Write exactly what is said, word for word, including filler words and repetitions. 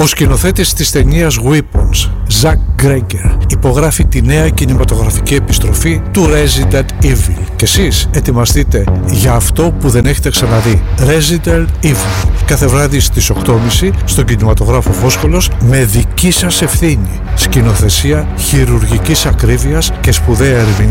Ο σκηνοθέτης της ταινίας Weapons, Zack Greger, υπογράφει τη νέα κινηματογραφική επιστροφή του Resident Evil. Και εσείς ετοιμαστείτε για αυτό που δεν έχετε ξαναδεί. Resident Evil. Κάθε βράδυ στις οκτώ και μισή στον κινηματογράφο Φόσκολος, με δική σας ευθύνη. Σκηνοθεσία χειρουργικής ακρίβειας και σπουδαία ερμηνεία